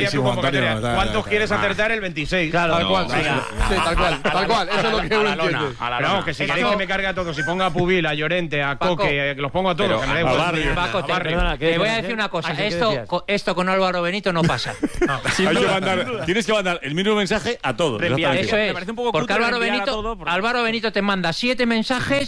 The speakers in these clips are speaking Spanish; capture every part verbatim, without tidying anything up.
sería tu Clarísimo, convocatoria. Antonio, ¿Cuántos ta- quieres ta- acertar el veintiséis? Claro, Tal cual, sí, venga. sí, tal cual, tal cual. Eso es lo que a uno la lona, entiende. a la Pero lona. vamos, que si Esto- queréis que me cargue a todos, si pongo a Pubil, a Llorente, a Paco. Coque, que los pongo a todos, Pero que me da a- igual. a Barrio. Paco, A te, Barrio. Perdona, ¿qué te voy a decías? decir una cosa. Ah, ¿qué Esto, decías? co- esto con Álvaro Benito no pasa. Hay que mandar- tienes que mandar el mismo mensaje a todos. Reenviar. exactamente. Eso Me es. parece un poco Porque cutre Álvaro reenviar a Benito, todo, porque- Álvaro Benito te manda siete mensajes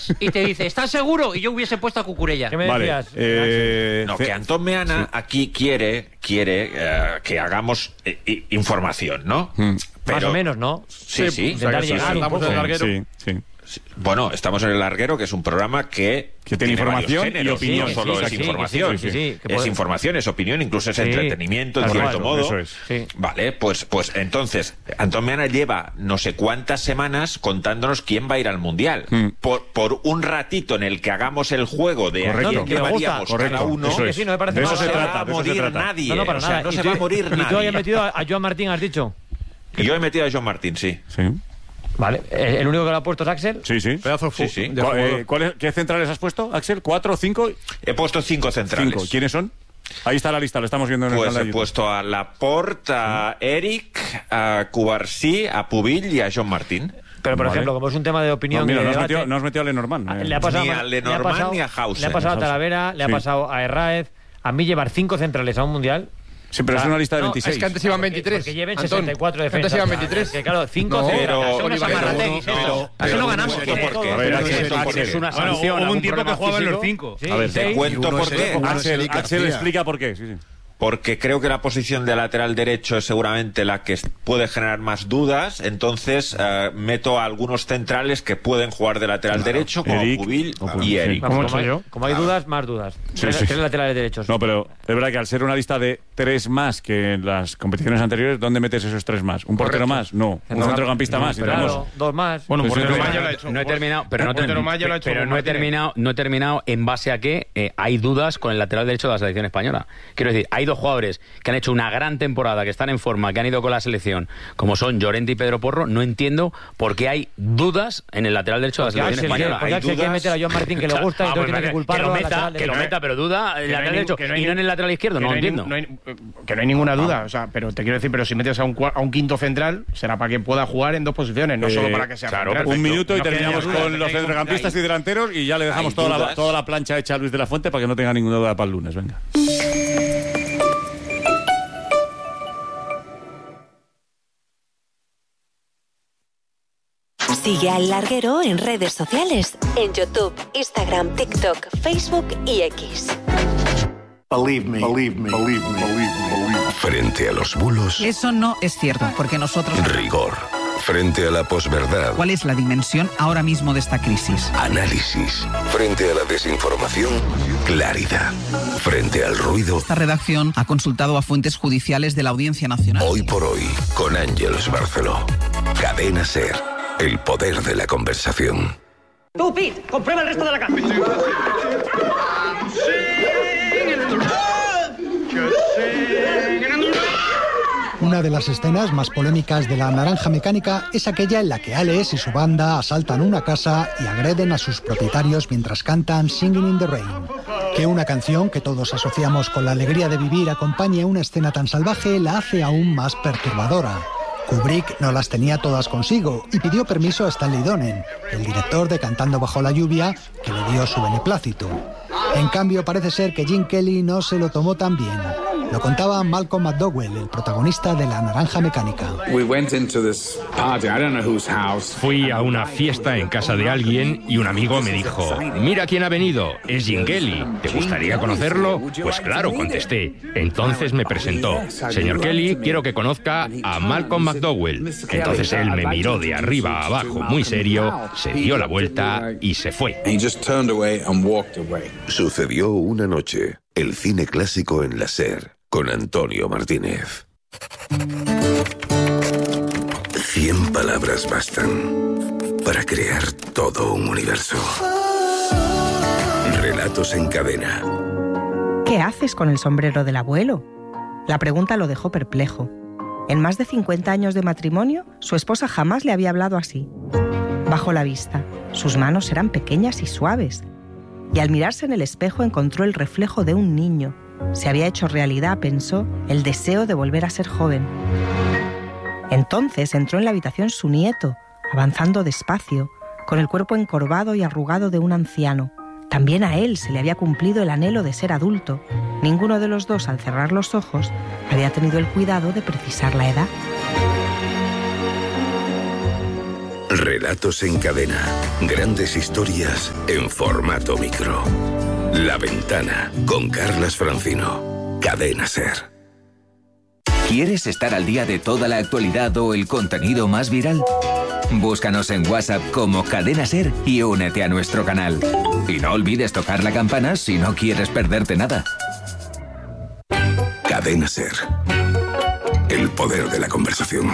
ves y te dice, ¿estás seguro? Y yo hubiese puesto a Cucurella. ¿Qué me Vale, decías? eh, No, ce- que Antón Meana aquí quiere, quiere eh, que hagamos eh, i- información, ¿no? Mm. Más o menos, ¿no? Sí, sí. Intentar o sea, llegar un estamos poco. en el larguero. Sí, sí. Bueno, estamos en El Larguero, que es un programa que... Que tiene varios información y géneros, opinión. No solo Sí, es sí, sí, información. sí, sí, sí, que Es puede- información, es opinión, incluso es Sí, entretenimiento, en tal cierto cual, modo. eso es. Sí. Vale, pues, pues entonces, Antón Meana lleva no sé cuántas semanas contándonos quién va a ir al Mundial. Mm. Por, por un ratito en el que hagamos el juego de Correcto. a quién No, que me gusta. llevaríamos Correcto. cada uno, Eso Que es. sí, no me parece De eso mal. se no se trata, va a de eso se morir trata. nadie. No, no, para o sea, nada. no Y se tú- va a morir Y tú nadie. habías metido a, a Joan Martín, has dicho. Y yo he metido a John Martín, sí. Sí, Vale. Eh, ¿El único que lo ha puesto es Axel? sí. sí. Pedazo de Sí, fu- sí. de ¿Cuál- jugador. eh, ¿cuál es- ¿Qué centrales has puesto, Axel? ¿Cuatro, cinco? He puesto cinco centrales. Cinco. ¿Quiénes son? Ahí está la lista, lo estamos viendo en el Pues canal he de YouTube. puesto a Laporte, a Eric, a Cubarsí, a Pubill y a John Martín. Pero, por Vale. ejemplo, como es un tema de opinión No, mira, y de no has, debate, metido, no has metido a Lenormand. a- eh. le ha pasado, Ni a le ha Lenormand pasado- ni a Hausen. Le ha pasado a Hausen. Talavera, le ha Sí. pasado a Herráez. A mí llevar cinco centrales a un mundial. Sí, pero es una lista de No, veintiséis. Es que antes iban Porque- veintitrés. Porque lleven Antón, sesenta y cuatro que defensas. antes iban O sea, veintitrés. Que claro, cinco No, centrales. pero- Son unos Oliver, amarrateguis, no, esto. no, Así pero no un ganamos. momento, Todo. ¿por qué? A ver, Pero Axel, eso, Axel. ¿por qué? Es una Bueno, sanción. hubo a un tiempo que problema jugaban físico. los cinco. Sí, A ver, sí. Te cuento uno por es el- qué. uno es Axel, Eric Axel García. explica por qué. Sí, sí. Porque creo que la posición de lateral derecho es seguramente la que puede generar más dudas. Entonces eh, meto a algunos centrales que pueden jugar de lateral derecho, como Eric, Pubill o Pubill, y sí. Eric. Vamos, ¿Cómo he como, hecho hay, yo? como hay dudas, más dudas. Sí, Tres, sí. tres laterales derechos. No, pero es verdad que al ser una lista de tres más que en las competiciones anteriores, ¿dónde metes esos tres más? ¿Un portero Correcto. más? No. ¿Un No, centrocampista no, más? pero Tenemos- claro, dos más. Bueno, Pues portero entonces- más ya lo ha hecho. No he terminado, pero no, Portero termi- más ya lo ha hecho pero no he Martínez. terminado, no he terminado en base a que eh, hay dudas con el lateral derecho de la selección española. Quiero decir, hay dos jugadores que han hecho una gran temporada, que están en forma, que han ido con la selección, como son Llorente y Pedro Porro. No entiendo por qué hay dudas en el lateral derecho de la Porque selección Axel, española. porque Hay Axel quiere dudas. meter a Joan Martín que le gusta y Ah, entonces pues tiene que venga, culparlo que lo al meta, lateral que lo derecho. meta, pero duda el Que no hay lateral nin- derecho que no hay y no en el lateral izquierdo. que No, hay entiendo. nin- no hay- eh, que no hay ninguna duda, o sea, pero te quiero decir, pero si metes a un, cua- a un quinto central, será para que pueda jugar en dos posiciones, no Eh, solo para que sea claro, central. Un minuto y No, que terminamos haya dudas, con que los hay- centrocampistas hay- y delanteros y ya le dejamos hay toda la, dudas. toda la plancha hecha a Luis de la Fuente para que no tenga ninguna duda para el lunes. Venga. Sigue al Larguero en redes sociales, en YouTube, Instagram, TikTok, Facebook y X. Believe me, believe me, believe me, believe me, believe me. Frente a los bulos, Eso no es cierto, porque nosotros... rigor. Frente a la posverdad, ¿Cuál es la dimensión ahora mismo de esta crisis? análisis. Frente a la desinformación, claridad. Frente al ruido, Esta redacción ha consultado a fuentes judiciales de la Audiencia Nacional. hoy por hoy, con Ángeles Barceló. Cadena Ser, el poder de la conversación. Tú, Pete, comprueba el resto de la casa. Una de las escenas más polémicas de La Naranja Mecánica es aquella en la que Alex y su banda asaltan una casa y agreden a sus propietarios mientras cantan Singing in the Rain. Que una canción que todos asociamos con la alegría de vivir acompañe una escena tan salvaje la hace aún más perturbadora. Kubrick no las tenía todas consigo y pidió permiso a Stanley Donen, el director de Cantando bajo la lluvia, que le dio su beneplácito. En cambio, parece ser que Gene Kelly no se lo tomó tan bien. Lo contaba Malcolm McDowell, el protagonista de La Naranja Mecánica. Fui a una fiesta en casa de alguien y un amigo me dijo, mira quién ha venido, es Gene Kelly, ¿te gustaría conocerlo? Pues claro, contesté. Entonces me presentó, señor Kelly, quiero que conozca a Malcolm McDowell. Entonces él me miró de arriba a abajo muy serio, se dio la vuelta y se fue. Sucedió una noche, el cine clásico en la Ser, con Antonio Martínez. Cien palabras bastan para crear todo un universo. Relatos en cadena. ¿Qué haces con el sombrero del abuelo? La pregunta lo dejó perplejo. En más de cincuenta años de matrimonio, su esposa jamás le había hablado así. Bajó la vista. Sus manos eran pequeñas y suaves. Y al mirarse en el espejo encontró el reflejo de un niño. Se había hecho realidad, pensó, el deseo de volver a ser joven. Entonces entró en la habitación su nieto, avanzando despacio, con el cuerpo encorvado y arrugado de un anciano. También a él se le había cumplido el anhelo de ser adulto. Ninguno de los dos, al cerrar los ojos, había tenido el cuidado de precisar la edad. Relatos en cadena. Grandes historias en formato micro. La Ventana, con Carlas Francino. Cadena SER. ¿Quieres estar al día de toda la actualidad o el contenido más viral? Búscanos en WhatsApp como Cadena SER y únete a nuestro canal. Y no olvides tocar la campana si no quieres perderte nada. Cadena SER. El poder de la conversación.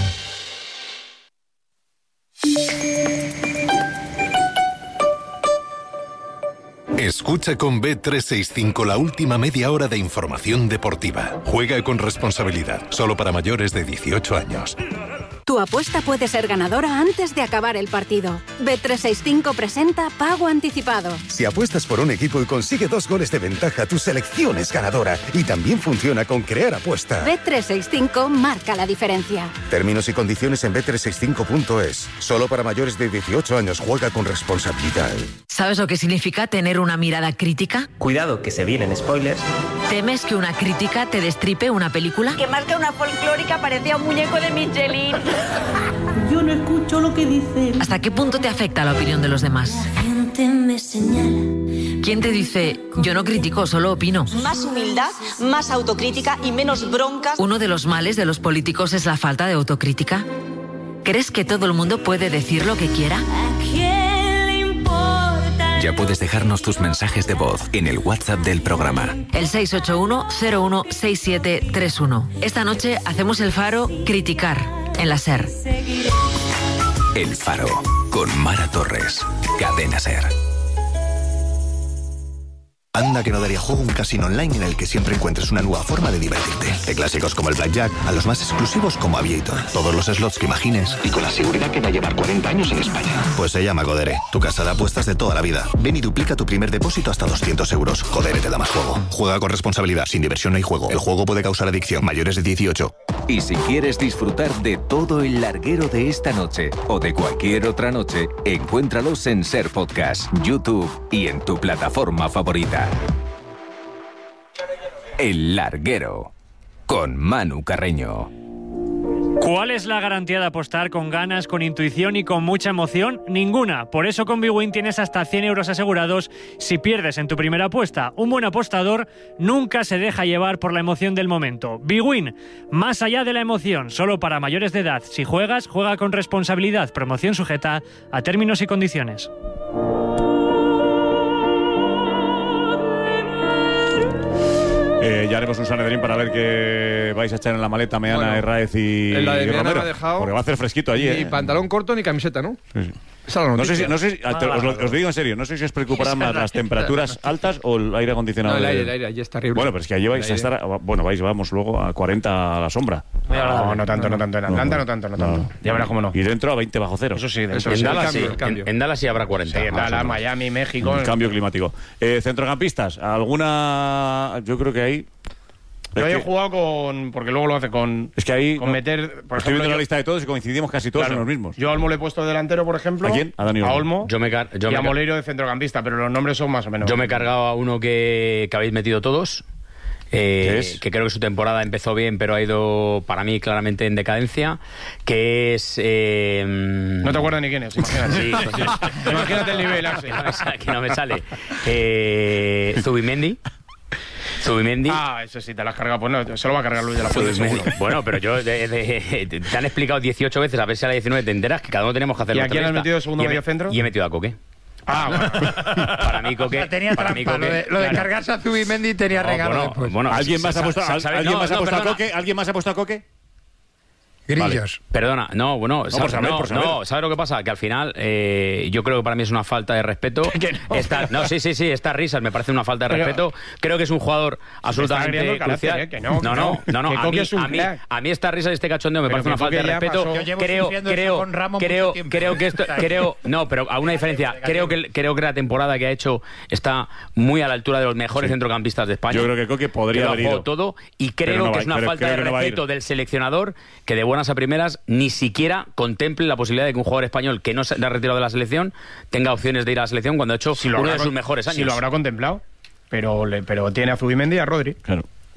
Escucha con B trescientos sesenta y cinco la última media hora de información deportiva. Juega con responsabilidad, solo para mayores de dieciocho años. Tu apuesta puede ser ganadora antes de acabar el partido. B trescientos sesenta y cinco presenta Pago Anticipado. Si apuestas por un equipo y consigue dos goles de ventaja, tu selección es ganadora. Y también funciona con Crear Apuesta. B trescientos sesenta y cinco marca la diferencia. Términos y condiciones en B trescientos sesenta y cinco punto es. Solo para mayores de dieciocho años. Juega con responsabilidad. ¿Sabes lo que significa tener una mirada crítica? Cuidado, que se vienen spoilers. ¿Temes que una crítica te destripe una película? Que más que una folclórica parecía un muñeco de Michelin. Yo no escucho lo que dicen. ¿Hasta qué punto te afecta la opinión de los demás? La gente me señala. ¿Quién te dice, yo no critico, solo opino? Más humildad, más autocrítica y menos broncas. ¿Uno de los males de los políticos es la falta de autocrítica? ¿Crees que todo el mundo puede decir lo que quiera? ¿A quién le importa? Ya puedes dejarnos tus mensajes de voz en el WhatsApp del programa. El seis ocho uno cero uno seis siete tres uno. Esta noche hacemos el faro Criticar en la SER. El Faro, con Mara Torres. Cadena SER. Anda que no daría juego un casino online en el que siempre encuentres una nueva forma de divertirte. De clásicos como el Blackjack a los más exclusivos como Aviator. Todos los slots que imagines y con la seguridad que va a llevar cuarenta años en España. Pues se llama Codere, tu casa de apuestas de toda la vida. Ven y duplica tu primer depósito hasta doscientos euros. Codere te da más juego. Juega con responsabilidad. Sin diversión no hay juego. El juego puede causar adicción. Mayores de dieciocho. Y si quieres disfrutar de todo el larguero de esta noche o de cualquier otra noche, encuéntralos en SER Podcast, YouTube y en tu plataforma favorita. El Larguero, con Manu Carreño. ¿Cuál es la garantía de apostar con ganas, con intuición y con mucha emoción? Ninguna. Por eso con Bwin tienes hasta cien euros asegurados si pierdes en tu primera apuesta. Un buen apostador nunca se deja llevar por la emoción del momento. Bwin, más allá de la emoción, solo para mayores de edad. Si juegas, juega con responsabilidad. Promoción sujeta a términos y condiciones. Eh, ya haremos un Sanedrín para ver qué vais a echar en la maleta Meana, Bueno, Herráez y, en la de y Meana Romero. me ha dejado Porque va a hacer fresquito allí, Ni ¿eh? pantalón corto ni camiseta, ¿no? Sí, sí. Esa es la No sé noticia. si, no sé si- Ah, te- os, lo, vale, os digo en serio, no sé si os preocuparán Esa es más la- las temperaturas altas o el aire acondicionado. No, el de- aire, el aire, allí es terrible. Bueno, pero es que allí vais El a aire. estar, a- bueno, vais, vamos luego a cuarenta a la sombra. No, no tanto, no tanto. En Atlanta no tanto, no tanto. Ya verás cómo no. Y dentro a veinte bajo cero. Eso sí, En, dentro sí. Dallas, El sí. cambio, el cambio. En, en Dallas sí habrá cuarenta. Sí, en más o Dallas, menos. Miami, México. Un cambio climático. Eh, centrocampistas, alguna. Yo creo que ahí. Yo es he que- jugado con. Porque luego lo hace con. Es que ahí. Con no, meter. Por estoy viendo ejemplo, la yo- lista de todos y coincidimos casi todos Claro, en los mismos. Yo a Olmo le he puesto delantero, por ejemplo. ¿A quién? A Dani Olmo. A Olmo. Yo me, car- yo y me a car- Moleiro de centrocampista, pero los nombres son más o menos. Yo me he cargado a uno que, que habéis metido todos. eh, ¿Qué es? Que creo que su temporada empezó bien, pero ha ido para mí claramente en decadencia. Que es. eh, No te acuerdas ni quién es, imagínate. Sí, sí. Imagínate el nivel, Axel. Que no me sale. Que no me sale. Eh, Zubimendi. Zubimendi. Ah, eso sí, te lo has cargado. Pues no, se lo va a cargar Luis de la Fuente, Zubimendi. seguro. Bueno, pero yo de- de- te han explicado dieciocho veces, a ver si a la diecinueve te enteras que cada uno tenemos que hacer ¿Y a nuestra quién has lista. metido de segundo Y he me- mediocentro? Y he metido a Coque. Ah, bueno. Para mí Coque. Ya tenía para mí trampa, Coque- lo de, lo de claro. cargarse a Zubimendi tenía No, regalo bueno, después. bueno, ¿Alguien más ha sa- puesto, sa- al- ¿sabes? ¿alguien No, más ha no, puesto a perdona. Coque? ¿Alguien más ha puesto a Coque? Grillos. Perdona, no, bueno, por ¿sabes, saber, no, por saber. no, ¿sabes lo que pasa? Que al final eh, yo creo que para mí es una falta de respeto. Esta- no, sí, sí, sí, estas risas me parece una falta de Pero- respeto. Creo que es un jugador absolutamente agriando el carácter, crucial. eh, que no, que no, no. no, no, Que a Coque mí, es un a mí, crack. a mí esta risa y este cachondeo me Pero parece que una falta de Coque ya respeto. pasó. Yo llevo Creo, sufriendo esto creo, con Ramos creo, mucho tiempo. creo que esto, creo, no, pero a una diferencia. Creo que creo que la temporada que ha hecho está muy a la altura de los mejores Sí. centrocampistas de España. Yo creo que Coque podría lo ha haber jugado ido. todo y Pero creo no que va- es una pero falta creo de que no va a ir. respeto del seleccionador que de buenas a primeras ni siquiera contemple la posibilidad de que un jugador español que no se ha retirado de la selección tenga opciones de ir a la selección cuando ha hecho Si lo uno habrá de sus con- mejores años. Si lo habrá contemplado. Pero, le, pero tiene a Zubimendi y a Rodri. Claro.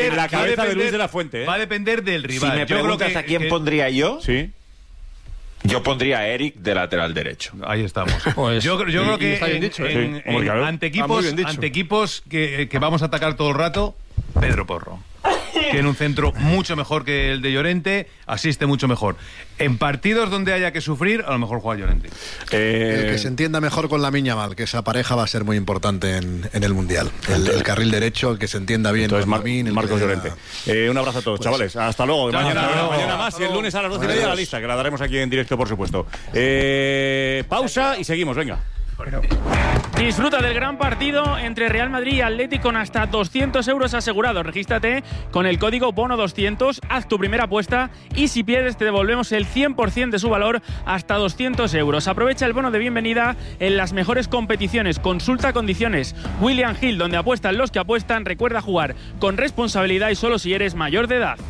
depender, en la cabeza va a depender, de Luis de la Fuente. ¿eh? Va a depender del rival. Si me preguntas que, a quién que... pondría yo, sí. yo pondría a Eric de lateral derecho. Ahí estamos. Pues, yo, yo creo y, que y está bien en, dicho, ¿eh? en, Sí, en, hombre, claro. ante Ah, muy equipos, bien dicho. ante equipos que, que vamos a atacar todo el rato, Pedro Porro. Tiene un centro mucho mejor que el de Llorente, asiste mucho mejor. En partidos donde haya que sufrir, a lo mejor juega Llorente. Eh... El que se entienda mejor con Lamine Yamal, que esa pareja va a ser muy importante en, en el Mundial. El, el carril derecho, el que se entienda bien. Entonces, con Lamine, el Marcos que... Llorente. Eh, un abrazo a todos, pues, chavales. Hasta luego. Chao, mañana, chao, mañana chao, más chao, y el lunes a las doce y media la lista, que la daremos aquí en directo, por supuesto. Eh, pausa y seguimos, venga. Disfruta del gran partido entre Real Madrid y Atlético con hasta doscientos euros asegurados. Regístrate con el código bono doscientos, haz tu primera apuesta y si pierdes te devolvemos el cien por ciento de su valor hasta doscientos euros. Aprovecha el bono de bienvenida en las mejores competiciones. Consulta condiciones. William Hill, donde apuestan los que apuestan. Recuerda jugar con responsabilidad y solo si eres mayor de edad.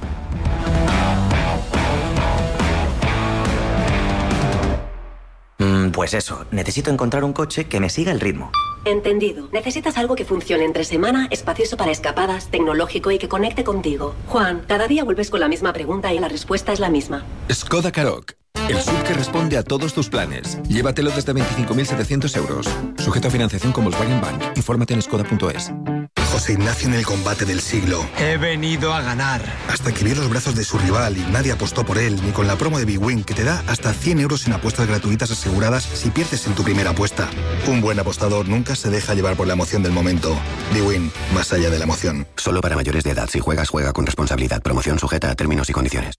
Pues eso, necesito encontrar un coche que me siga el ritmo. Entendido. Necesitas algo que funcione entre semana, espacioso para escapadas, tecnológico y que conecte contigo. Juan, cada día vuelves con la misma pregunta y la respuesta es la misma. Skoda Karoq. El S U V que responde a todos tus planes. Llévatelo desde veinticinco mil setecientos euros. Sujeto a financiación con Volkswagen Bank. Infórmate en skoda punto es. José Ignacio en el combate del siglo. He venido a ganar. Hasta que vio los brazos de su rival y nadie apostó por él, ni con la promo de Big Win, que te da hasta cien euros en apuestas gratuitas aseguradas si pierdes en tu primera apuesta. Un buen apostador nunca se deja llevar por la emoción del momento. Big Win, más allá de la emoción. Solo para mayores de edad. Si juegas, juega con responsabilidad. Promoción sujeta a términos y condiciones.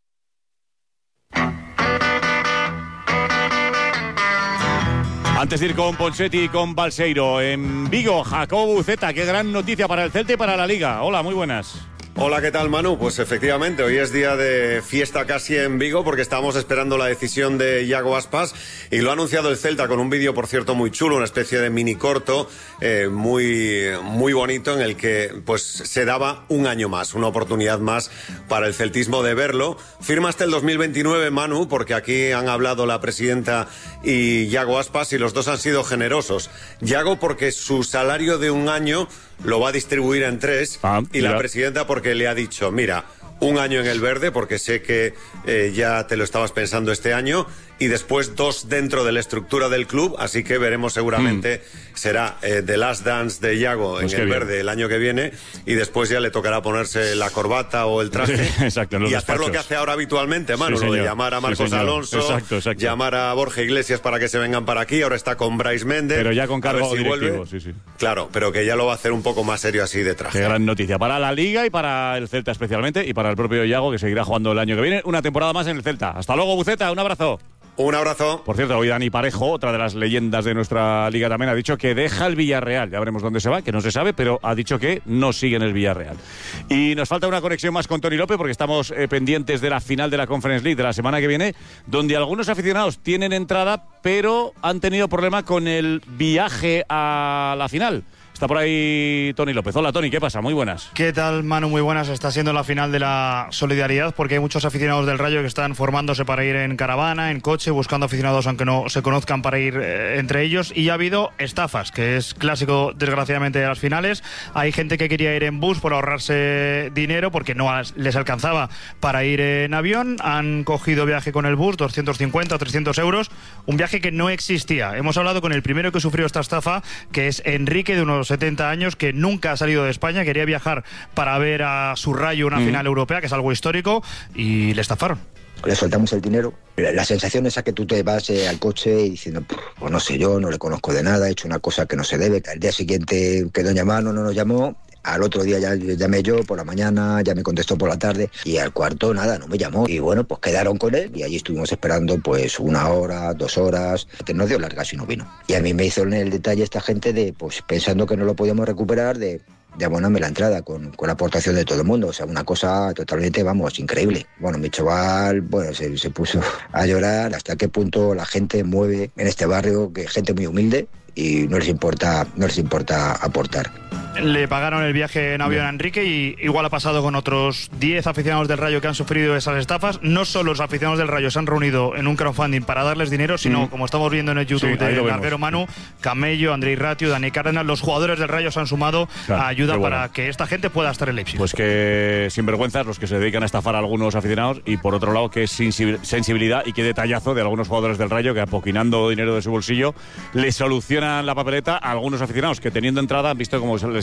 Antes de ir con Ponseti y con Balseiro, en Vigo, Jacobo Buceta, qué gran noticia para el Celta y para la Liga. Hola, muy buenas. Hola, ¿qué tal, Manu? Pues efectivamente, hoy es día de fiesta casi en Vigo porque estábamos esperando la decisión de Iago Aspas y lo ha anunciado el Celta con un vídeo, por cierto, muy chulo, una especie de mini corto, eh, muy, muy bonito en el que pues se daba un año más, una oportunidad más para el celtismo de verlo. Firma hasta el dos mil veintinueve, Manu, porque aquí han hablado la presidenta y Iago Aspas y los dos han sido generosos. Iago porque su salario de un año lo va a distribuir en tres ah, y mira. La presidenta porque le ha dicho, mira, un año en el verde porque sé que eh, ya te lo estabas pensando este año y después dos dentro de la estructura del club, así que veremos seguramente mm. será eh, The Last Dance de Iago pues en el bien. Verde el año que viene y después ya le tocará ponerse la corbata o el traje exacto, y despachos. Hacer lo que hace ahora habitualmente, Manu, sí, lo de llamar a Marcos sí, Alonso, exacto, exacto. llamar a Borja Iglesias para que se vengan para aquí, ahora está con Bryce Méndez. Pero ya con cargo si directivo, sí, sí. Claro, pero que ya lo va a hacer un poco más serio así de traje. Qué gran noticia para la Liga y para el Celta especialmente y para el propio Iago que seguirá jugando el año que viene, una temporada más en el Celta. Hasta luego, Buceta, un abrazo. Un abrazo. Por cierto, hoy Dani Parejo, otra de las leyendas de nuestra liga también, ha dicho que deja el Villarreal. Ya veremos dónde se va, que no se sabe, pero ha dicho que no sigue en el Villarreal. Y nos falta una conexión más con Toni López porque estamos eh, pendientes de la final de la Conference League de la semana que viene, donde algunos aficionados tienen entrada, pero han tenido problema con el viaje a la final. Está por ahí Toni López. Hola, Toni, ¿qué pasa? Muy buenas. ¿Qué tal, Manu? Muy buenas. Está siendo la final de la solidaridad porque hay muchos aficionados del Rayo que están formándose para ir en caravana, en coche, buscando aficionados aunque no se conozcan para ir eh, entre ellos. Y ha habido estafas, que es clásico, desgraciadamente, de las finales. Hay gente que quería ir en bus por ahorrarse dinero porque no les alcanzaba para ir en avión. Han cogido viaje con el bus, doscientos cincuenta o trescientos euros. Un viaje que no existía. Hemos hablado con el primero que sufrió esta estafa, que es Enrique, de unos setenta años, que nunca ha salido de España, quería viajar para ver a su Rayo una mm. final europea, que es algo histórico, y le estafaron. Le soltamos el dinero. La sensación es a que tú te vas eh, al coche y diciendo, pues no sé yo, no le conozco de nada, he hecho una cosa que no se debe. Al día siguiente quedó en llamar, no nos llamó. Al otro día ya llamé yo por la mañana, ya me contestó por la tarde y al cuarto nada, no me llamó. Y bueno, pues quedaron con él y allí estuvimos esperando pues una hora, dos horas, que nos dio largas y no vino. Y a mí me hizo el detalle esta gente de, pues pensando que no lo podíamos recuperar, de, de abonarme la entrada con, con la aportación de todo el mundo. O sea, una cosa totalmente, vamos, increíble. Bueno, mi chaval, bueno, se, se puso a llorar hasta qué punto la gente mueve en este barrio, que gente muy humilde y no les importa, no les importa aportar. Le pagaron el viaje en avión a Enrique y igual ha pasado con otros diez aficionados del Rayo que han sufrido esas estafas. No solo los aficionados del Rayo se han reunido en un crowdfunding para darles dinero, sino, mm. como estamos viendo en el YouTube sí, de Larguero Manu, Camello, Andrei Ratio, Dani Cárdenas, los jugadores del Rayo se han sumado claro, a ayuda bueno. para que esta gente pueda estar en Leipzig. Pues que sinvergüenzas los que se dedican a estafar a algunos aficionados y por otro lado que sensibilidad y qué detallazo de algunos jugadores del Rayo que apoquinando dinero de su bolsillo le solucionan la papeleta a algunos aficionados que teniendo entrada han visto cómo se les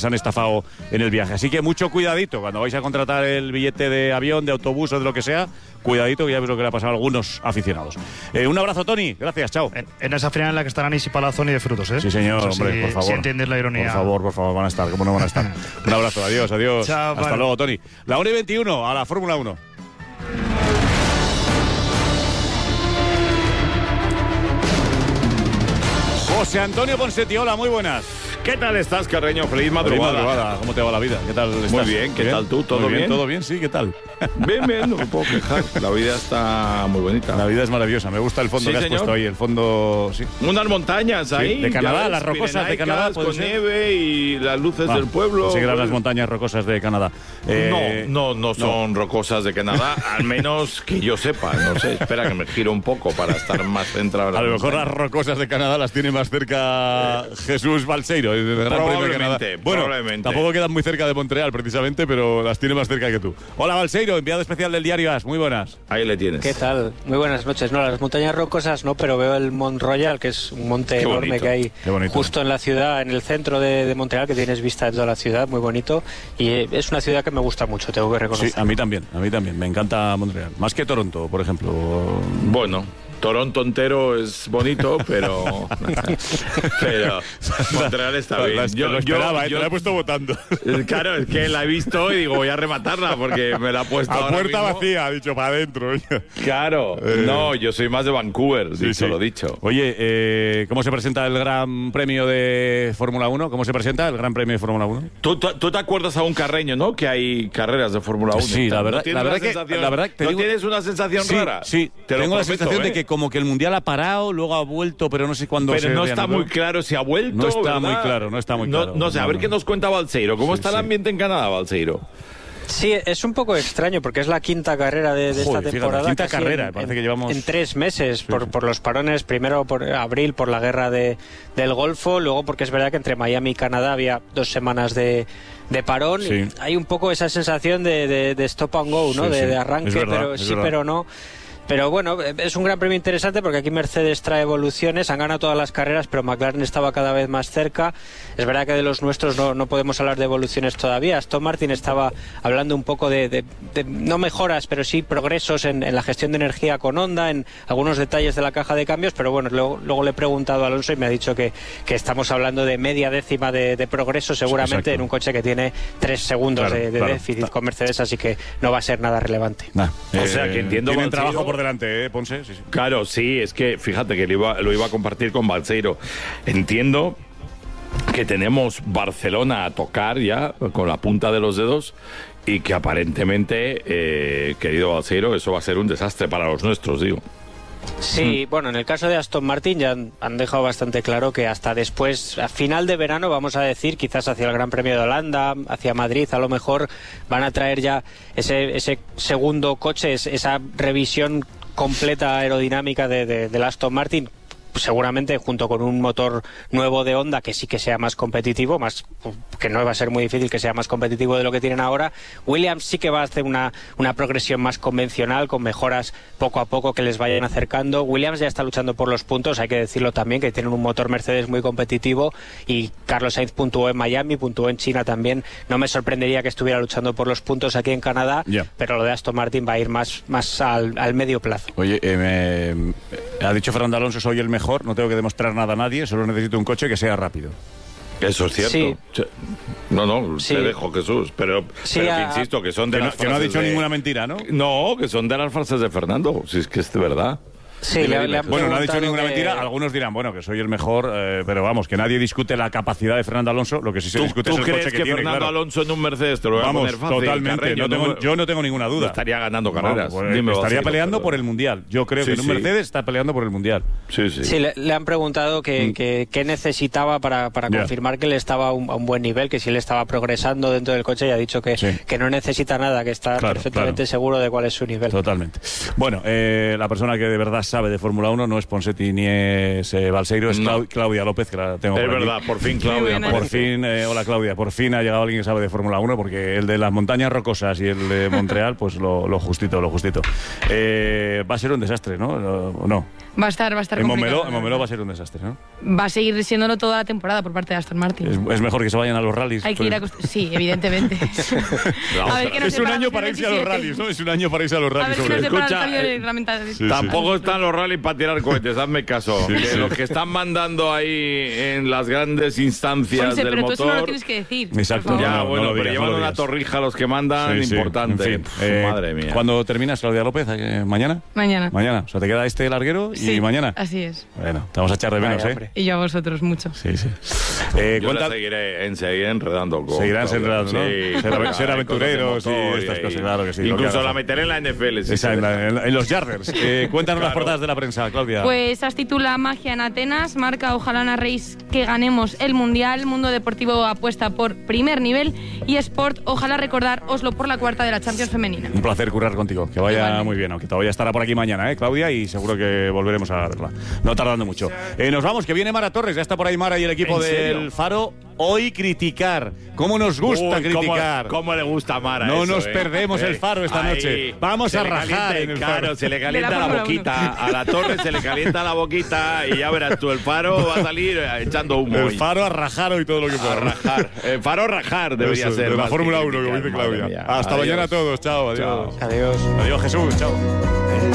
les han estafado en el viaje. Así que mucho cuidadito cuando vais a contratar el billete de avión, de autobús o de lo que sea. Cuidadito, que ya ves lo que le ha pasado a algunos aficionados. Eh, un abrazo, Tony. Gracias, chao. En, en esa final en la que estarán Isi Palazón y de Frutos, ¿eh? Sí, señor, no sé hombre, si, por favor. Si entiendes la ironía. Por favor, por favor, van a estar. ¿Cómo no van a estar? Un abrazo, adiós, adiós. Chao, Hasta vale. luego, Tony. La hora y veintiuno, a la Fórmula uno. José Antonio Ponseti, muy buenas. ¿Qué tal estás, Carreño? Feliz madrugada. Feliz madrugada. ¿Cómo te va la vida? ¿Qué tal estás? Muy bien, ¿qué tal tú? ¿Todo Muy bien? ¿Todo bien? Sí, ¿qué tal? Bien, bien, no me puedo quejar. La vida está muy bonita. La vida es maravillosa. Me gusta el fondo Sí, que has señor. puesto ahí. El fondo, sí. Unas montañas Sí, ahí. de Canadá, ya ves, las rocosas de pirenaicas, Canadá, ¿puede con ser? nieve y las luces Ah, del pueblo. pensé que eran pues- las montañas rocosas de Canadá. Eh, no, no, no son rocosas de Canadá, al menos que yo sepa. No sé, espera que me giro un poco para estar más centrado en A la lo mejor las montaña. rocosas de Canadá las tiene más cerca Jesús Balseiro, el Gran Premio de Canadá. Probablemente, Bueno, probablemente. tampoco quedan muy cerca de Montreal, precisamente, pero las tiene más cerca que tú. Hola, Balseiro, enviado especial del diario As. Muy buenas. Ahí le tienes. ¿Qué tal? Muy buenas noches. No, las montañas rocosas no, pero veo el Mont Royal, que es un monte Qué enorme bonito, que hay qué bonito. justo en la ciudad, en el centro de, de Montreal, que tienes vista de toda la ciudad, muy bonito. Y eh, es una ciudad que me gusta mucho, tengo que reconocer. Sí, a mí también, a mí también. Me encanta Montreal. Más que Toronto, por ejemplo. Bueno, Toronto entero es bonito, pero. pero. Montreal está La- bien. la- lo esperaba, eh, te la he puesto votando. Claro, es que la he visto y digo, voy a rematarla porque me la ha puesto. A ahora puerta mismo. vacía, ha dicho, para adentro. Claro. Eh. No, yo soy más de Vancouver, Sí, dicho sí. lo dicho. Oye, eh, ¿cómo se presenta el Gran Premio de Fórmula uno? ¿Cómo se presenta el Gran Premio de Fórmula uno? ¿Tú, tú, tú te acuerdas a un Carreño, ¿no? Que hay carreras de Fórmula uno. Sí, la ¿No verdad, tienes la una verdad que, sensación- la verdad que te ¿No digo- tienes una sensación sí, rara? Sí, Te lo tengo la prometo, sensación ¿eh? de que como que el Mundial ha parado, luego ha vuelto, pero no sé cuándo Pero se no está reanudó. muy claro si ha vuelto. No está ¿verdad? muy claro, no está muy No- claro. No, sé, a No, ver no. qué nos cuenta Balseiro. ¿Cómo Sí, está el sí. ambiente en Canadá, Balseiro? Sí, es un poco extraño porque es la quinta carrera de, de Joder, esta fíjate, temporada. quinta casi carrera, en, parece en- que llevamos- en tres meses por, por los parones. Primero por abril por la guerra de, del Golfo, luego porque es verdad que entre Miami y Canadá había dos semanas de, de parón. Sí. Y hay un poco esa sensación de, de- de stop and go, ¿no? Sí, de, sí. de arranque, Es verdad, pero es sí, verdad. pero no. Pero bueno, es un gran premio interesante porque aquí Mercedes trae evoluciones, han ganado todas las carreras, pero McLaren estaba cada vez más cerca. Es verdad que de los nuestros no, no podemos hablar de evoluciones todavía. Aston Martin estaba hablando un poco de, de- de- no mejoras, pero sí progresos en, en la gestión de energía con Honda, en algunos detalles de la caja de cambios, pero bueno, luego, luego le he preguntado a Alonso y me ha dicho que, que estamos hablando de media décima de, de progreso seguramente Exacto. en un coche que tiene tres segundos Claro, de, de claro. déficit con Mercedes, así que no va a ser nada relevante. Nah, O sea, que entiendo, Tienen Balseiro- trabajo por delante, ¿eh, Ponce? Sí, sí. Claro, sí, es que fíjate que lo iba, lo iba a compartir con Balseiro. Entiendo que tenemos Barcelona a tocar ya con la punta de los dedos y que aparentemente, eh, querido Balseiro, eso va a ser un desastre para los nuestros, digo. Sí, bueno, en el caso de Aston Martin ya han, han dejado bastante claro que hasta después, a final de verano, vamos a decir, quizás hacia el Gran Premio de Holanda, hacia Madrid, a lo mejor van a traer ya ese, ese segundo coche, es- esa revisión completa aerodinámica de, de, del Aston Martin, seguramente junto con un motor nuevo de Honda que sí que sea más competitivo, más que no va a ser muy difícil que sea más competitivo de lo que tienen ahora. Williams sí que va a hacer una, una progresión más convencional, con mejoras poco a poco que les vayan acercando. Williams ya está luchando por los puntos, hay que decirlo también, que tienen un motor Mercedes muy competitivo, y Carlos Sainz puntuó en Miami, puntuó en China también. No me sorprendería que estuviera luchando por los puntos aquí en Canadá, Ya. pero lo de Aston Martin va a ir más, más al, al medio plazo. Oye, eh, me- ha dicho Fernando Alonso, soy el mejor, no tengo que demostrar nada a nadie, solo necesito un coche que sea rápido. Eso es cierto. Sí. Sí. No, no, Sí. te dejo, Jesús. Pero, Sí, pero que a- insisto, que son de Que no, las que no ha frases dicho de- ninguna mentira, ¿no? No, que son de las frases de Fernando. Si es que es de verdad. Sí, Dime, le- dime. le han Bueno, no ha dicho preguntado ninguna que- mentira. Algunos dirán, bueno, que soy el mejor, eh, pero vamos, que nadie discute la capacidad de Fernando Alonso. Lo que sí se ¿Tú, discute tú es el crees coche que, que, tiene, Fernando claro. Alonso en un Mercedes te lo va a Vamos, poner fácil? totalmente. Carreño, No tengo- yo no tengo ninguna duda. Estaría ganando Vamos, carreras. pues, Dime, estaría Balseiro, peleando perdón. por el Mundial. Yo creo Sí, que en un sí. Mercedes está peleando por el Mundial. Sí, sí. Sí, le, le han preguntado que, Mm. que- qué necesitaba para, para Ya. confirmar que él estaba a un, a un buen nivel, que si él estaba progresando dentro del coche, y ha dicho que, Sí. que no necesita nada, que está Claro, perfectamente claro. seguro de cuál es su nivel. Totalmente. Bueno, eh, la persona que de verdad sabe de Fórmula uno no es Ponseti ni es eh, Balseiro, es No. Clau- Claudia López, que la tengo Es por aquí. verdad, por fin Claudia Por aparece. fin, eh, hola Claudia, por fin ha llegado alguien que sabe de Fórmula uno, porque el de las montañas rocosas y el de Montreal, pues lo, lo justito, lo justito. Eh, va a ser un desastre, ¿no? ¿O no? Va a estar, va a estar En complicado. Montmeló, en Montmeló va a ser un desastre, ¿no? Va a seguir siéndolo toda la temporada por parte de Aston Martin. Es, es mejor que se vayan a los rallies. Hay que ir a... Sí, evidentemente. A ver qué nos es un depara año el para irse a los veintisiete. rallies, ¿no? Es un año para irse a los A ver rallies. qué nos sobre- depara el Escucha, cambio eh, reglamentario. sí, Tampoco están los rallies para tirar cohetes, hazme caso. Sí, Que sí. Los que están mandando ahí en las grandes instancias Ponce, del pero tú eso no lo motor. tienes que decir. Exacto. por favor. Ya, No, no, bueno, no lo pero digas, llevan no lo una digas. torrija los que mandan Sí, sí, importante. en fin. Pf, Eh, madre mía. ¿Cuándo terminas, Claudia López? Eh, ¿Mañana? Mañana. Mañana. O sea, te queda este larguero y Sí, mañana. Así es. Bueno, te vamos a echar de menos, Vaya, ¿eh? hombre. Y yo a vosotros mucho. Sí, sí. Eh, Yo cuenta- la seguiré, en, seguiré enredando con Seguirán Claudia. enredando, ¿no? Sí, Ser- porque ser hay aventureros cosas de y motor estas cosas, claro que sí, lo que Incluso hagas. la meteré en la N F L. si Esa, se en, deja. la- en la- en los Yarders. Eh, cuéntanos las Claro. portadas de la prensa, Claudia. Pues as titula Magia en Atenas, marca ojalá narréis que ganemos el Mundial, Mundo Deportivo apuesta por primer nivel y Sport, ojalá recordar Oslo por la cuarta de la Champions femenina. Un placer currar contigo. Que vaya Igualmente. muy bien. Aunque todavía estará por aquí mañana, ¿eh, Claudia? Y seguro que volveremos a verla. No tardando mucho. Eh, nos vamos, que viene Mara Torres. Ya está por ahí Mara y el equipo ¿En serio? del Faro. Hoy criticar. ¿Cómo nos gusta Uy, cómo- criticar? Cómo, le gusta a Mara No eso, nos eh. perdemos el Eh, Faro esta ahí. noche. Vamos Se a le rajar calienta, en el claro, Faro. se le De calienta la la, Fórmula boquita. A la torre se le calienta la boquita y ya verás tú, el Faro va a salir eh, echando humo. El hoy. Faro a rajar hoy todo lo que A pueda. rajar. El Faro a rajar debería Eso, ser. de la más que Fórmula uno, como criticar, dice madre Claudia. mía. Hasta Adiós. mañana a todos. Chao, adiós. Chao. Adiós. Adiós, Jesús. Chao.